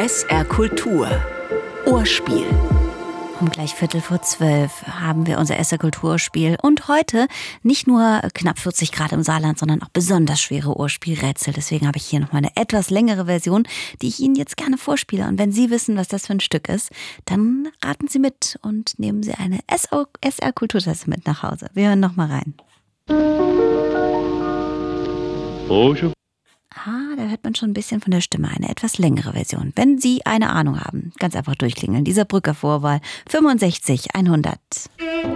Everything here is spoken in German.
SR Kultur Ohrspiel. Um gleich 11:45 haben wir unser SR Kulturspiel. Und heute nicht nur knapp 40 Grad im Saarland, sondern auch besonders schwere Ohrspielrätsel. Deswegen habe ich hier nochmal eine etwas längere Version, die ich Ihnen jetzt gerne vorspiele. Und wenn Sie wissen, was das für ein Stück ist, dann raten Sie mit und nehmen Sie eine SR Kulturtasse mit nach Hause. Wir hören nochmal rein. Da hört man schon ein bisschen von der Stimme, eine etwas längere Version. Wenn Sie eine Ahnung haben, ganz einfach durchklingeln. Dieser Brücker Vorwahl 65 100.